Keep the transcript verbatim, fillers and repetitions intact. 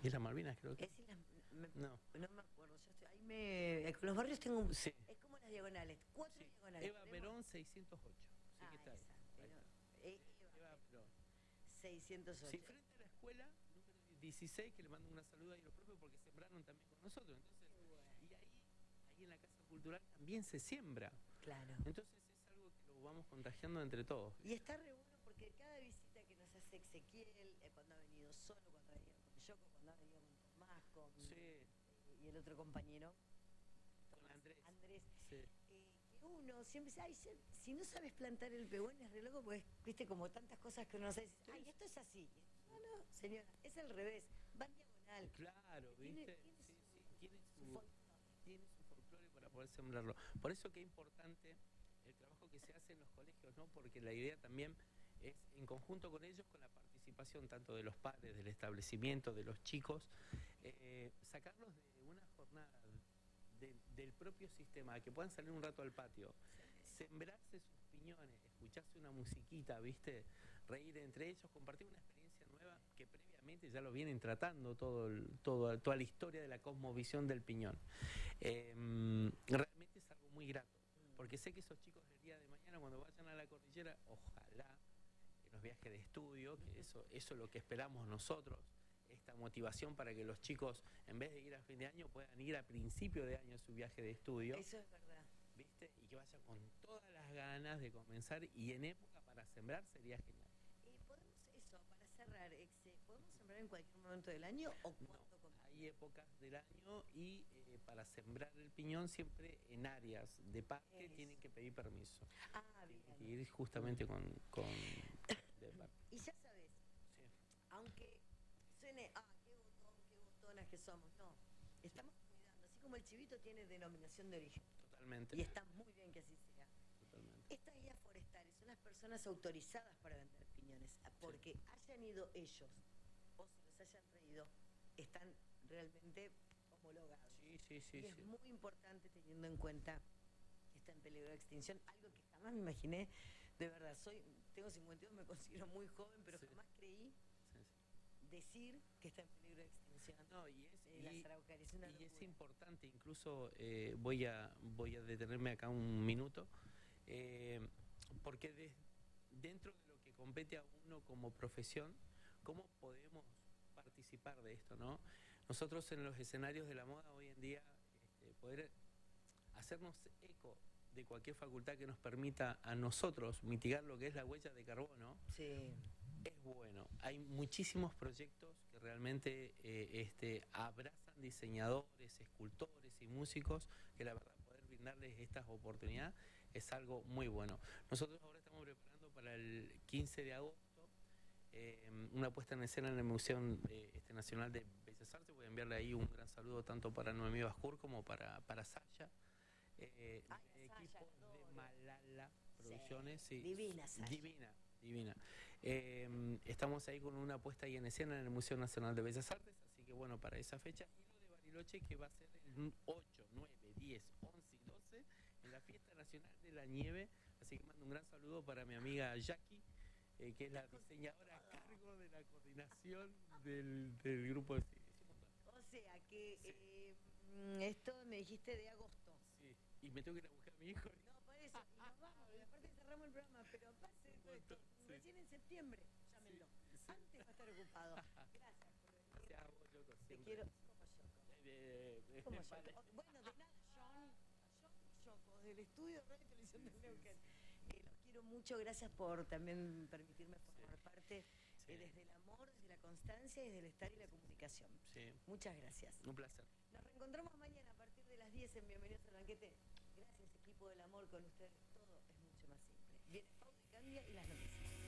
Islas Malvinas, creo que. Es Islas, me, No. no me acuerdo. Yo estoy, ahí me, con los barrios tengo un... Sí. Es como las diagonales, cuatro Sí. diagonales. Eva ¿Tenemos? Perón seiscientos ocho. Sí Ah, que está ahí. esa. Ahí Pero, está. eh, Eva, Eva Perón. seiscientos ocho. Sí, frente a la escuela número dieciséis, que le mando una saluda ahí a los propios porque sembraron también con nosotros. Entonces, Bueno. y ahí, ahí en la Casa Cultural también se siembra. Claro. Entonces es algo que lo vamos contagiando entre todos. Y está re bueno porque cada visita que nos hace Ezequiel, eh, cuando ha venido solo, cuando ha venido con Yoko, cuando ha venido con Tomás, con Sí. eh, y el otro compañero, Con Tomás, Andrés. Andrés, Sí. eh, que uno siempre dice, ay, si- si no sabes plantar el pegón es re loco, pues viste como tantas cosas que uno no sabe, dice, ay, esto es así. No, no, señora, es al revés, va en diagonal. Claro, Tiene- ¿viste? tiene Sí, su- sí, tiene su su, folclore. tiene su folclore para poder sembrarlo. Por eso que es importante el trabajo que se hace en los colegios, ¿no? Porque la idea también es, en conjunto con ellos, con la participación tanto de los padres, del establecimiento, de los chicos, eh, sacarlos de una jornada de, del propio sistema, que puedan salir un rato al patio, sembrarse sus piñones, escucharse una musiquita, ¿viste? Reír entre ellos, compartir una experiencia nueva que previamente ya lo vienen tratando todo, el, todo toda la historia de la cosmovisión del piñón. Eh, realmente es algo muy grato, porque sé que esos chicos el día de mañana cuando vayan a la cordillera, ojalá en los viajes de estudio, que eso, eso es lo que esperamos nosotros, esta motivación para que los chicos, en vez de ir a fin de año, puedan ir a principio de año a su viaje de estudio. Eso es verdad. ¿Viste? Y que vayan con todas las ganas de comenzar, y en época para sembrar sería genial. Eh, ¿Podemos, eso, para cerrar, exe, ¿podemos sembrar en cualquier momento del año o No, cuándo con- hay épocas del año y eh, para sembrar el piñón siempre en áreas de parque Eso. tienen que pedir permiso. Ah, bien. Tienen que ir justamente con, con de parque. Y ya sabes, Sí. aunque suene, ah, qué botón, qué botonas que somos, no. Estamos cuidando, así como el chivito tiene denominación de origen. Totalmente. Y está muy bien que así sea. Totalmente. Estas guías forestales son las personas autorizadas para vender piñones, porque hayan ido ellos o se los hayan traído, están realmente homologados. Sí, sí, sí. Y sí. es muy importante teniendo en cuenta que está en peligro de extinción, algo que jamás me imaginé, de verdad, soy, tengo cincuenta y dos, me considero muy joven, pero Sí. jamás creí Sí, sí. decir que está en peligro de extinción. No, y es, Eh, y- las araucarias, es una y es locura. importante, incluso eh, voy, a, voy a detenerme acá un minuto, eh, porque de- dentro de lo que compete a uno como profesión, ¿cómo podemos participar de esto, no? Nosotros en los escenarios de la moda hoy en día, este, poder hacernos eco de cualquier facultad que nos permita a nosotros mitigar lo que es la huella de carbono, Sí. es bueno. Hay muchísimos proyectos que realmente eh, este, abrazan diseñadores, escultores y músicos, que la verdad poder brindarles estas oportunidades es algo muy bueno. Nosotros ahora estamos preparando para el quince de agosto eh, una puesta en escena en el Museo eh, este, Nacional de Bellas Artes. Voy a enviarle ahí un gran saludo tanto para Noemí Bascur como para, para Sasha. Eh, Ay, el Sasha, equipo la de adoro. Malala Sí, Producciones. Sí, divina Sasha. Divina, divina. Eh, estamos ahí con una puesta ahí en escena en el Museo Nacional de Bellas Artes, así que bueno, para esa fecha. Y lo de Bariloche, que va a ser el ocho, nueve, diez, once y doce en la Fiesta Nacional de la Nieve. Así que mando un gran saludo para mi amiga Jackie, eh, que es la diseñadora a cargo de la coordinación del, del grupo de cine. Es un montón. O sea que Sí. eh, mm, esto me dijiste de agosto. Sí, y me tengo que ir a buscar a mi hijo. No, por eso, y nos vamos, y aparte cerramos el programa, pero pase todo esto, Sí. recién en septiembre, llámenlo. Sí, sí. Antes va a estar ocupado. Gracias por venir. Gracias a vos, Yoko, Te siempre. quiero, como Yoko. De- de- Como de- Yoko. Oh, bueno, de nada, John, John y Yoko, del estudio de Radio y Televisión del Neuquén. Eh, los quiero mucho, gracias por también permitirme formar parte Sí. eh, desde el amor, desde la constancia y desde el estar y la comunicación. Sí, Muchas gracias. un placer. Nos reencontramos mañana a partir de las diez en Bienvenidos al Banquete. Gracias, equipo del amor, con ustedes todo es mucho más simple. Viene Pau de Candia y las noticias.